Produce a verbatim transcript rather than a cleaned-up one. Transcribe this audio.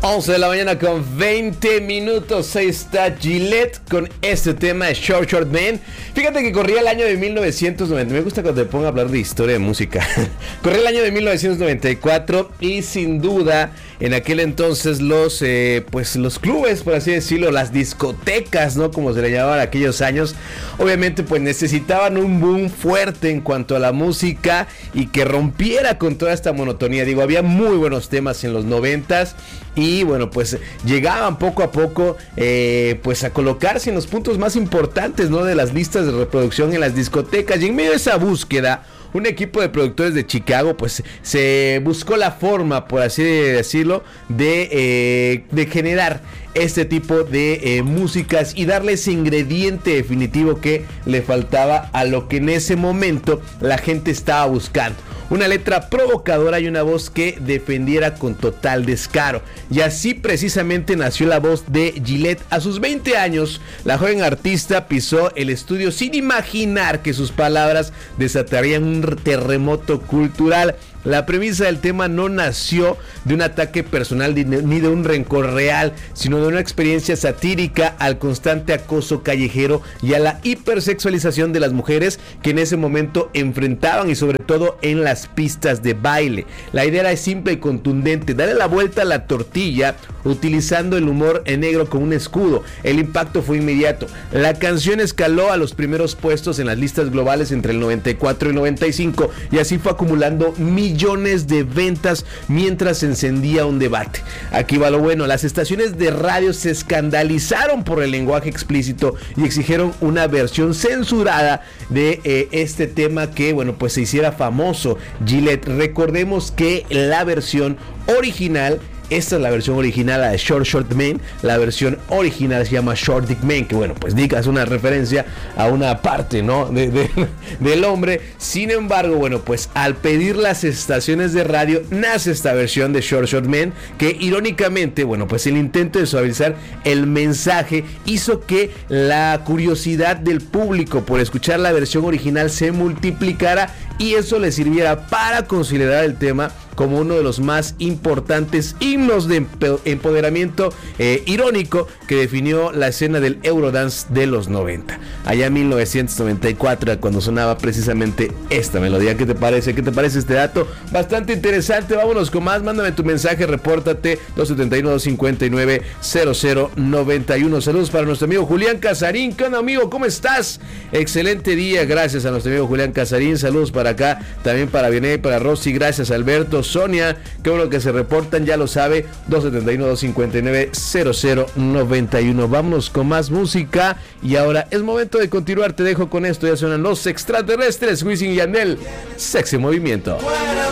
once de la mañana con veinte minutos. Ahí está Gillette con este tema de Short Short Man. Fíjate que corría el año de mil novecientos noventa. Me gusta cuando te pongo a hablar de historia de música. Corría el año de mil novecientos noventa y cuatro y sin duda en aquel entonces los eh, pues los clubes, por así decirlo, las discotecas, ¿no? Como se le llamaba en aquellos años, obviamente pues necesitaban un boom fuerte en cuanto a la música y que rompiera con toda esta monotonía. Digo, había muy buenos temas en los noventas y bueno, pues llegaban poco a poco eh, pues a colocarse en los puntos más importantes, ¿no? De las listas de reproducción en las discotecas. Y en medio de esa búsqueda, un equipo de productores de Chicago pues se buscó la forma, por así decirlo, de, eh, de generar este tipo de eh, músicas y darle ese ingrediente definitivo que le faltaba a lo que en ese momento la gente estaba buscando. Una letra provocadora y una voz que defendiera con total descaro. Y así precisamente nació la voz de Gillette. A sus veinte años, la joven artista pisó el estudio sin imaginar que sus palabras desatarían un terremoto cultural. La premisa del tema no nació de un ataque personal ni de un rencor real, sino de una experiencia satírica al constante acoso callejero y a la hipersexualización de las mujeres que en ese momento enfrentaban, y sobre todo en las pistas de baile. La idea era simple y contundente: darle la vuelta a la tortilla utilizando el humor en negro como un escudo. El impacto fue inmediato. La canción escaló a los primeros puestos en las listas globales entre el noventa y cuatro y noventa y cinco, y así fue acumulando millones millones de ventas mientras se encendía un debate. Aquí va lo bueno: las estaciones de radio se escandalizaron por el lenguaje explícito y exigieron una versión censurada de eh, este tema que, bueno, pues se hiciera famoso. Gillette, recordemos que la versión original, esta es la versión original, la de Short Short Man. La versión original se llama Short Dick Man, que bueno, pues diga, es una referencia a una parte, ¿no? De, de, del hombre. Sin embargo, bueno, pues al pedir las estaciones de radio, nace esta versión de Short Short Man, que irónicamente, bueno, pues el intento de suavizar el mensaje hizo que la curiosidad del público por escuchar la versión original se multiplicara, y eso le sirviera para considerar el tema como uno de los más importantes himnos de empoderamiento eh, irónico que definió la escena del Eurodance de los noventa. Allá en mil novecientos noventa y cuatro, cuando sonaba precisamente esta melodía. ¿Qué te parece? ¿Qué te parece este dato? Bastante interesante. Vámonos con más. Mándame tu mensaje, repórtate dos siete uno, dos cinco nueve, cero cero nueve uno. Saludos para nuestro amigo Julián Casarín. ¿Qué onda, amigo? ¿Cómo estás? Excelente día. Gracias a nuestro amigo Julián Casarín. Saludos para acá. También para Viene, para Rosy. Gracias, Alberto. Sonia, qué bueno que se reportan, ya lo sabe. Dos siete uno, dos cinco nueve, cero cero nueve uno. Vámonos con más música y ahora es momento de continuar. Te dejo con esto. Ya suenan Los Extraterrestres, Wisin y Yandel, Sexy Movimiento. Fuera